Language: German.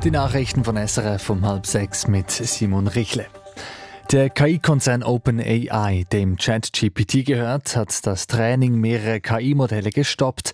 Die Nachrichten von SRF um 5:30 mit Simon Richle. Der KI-Konzern OpenAI, dem ChatGPT gehört, hat das Training mehrerer KI-Modelle gestoppt.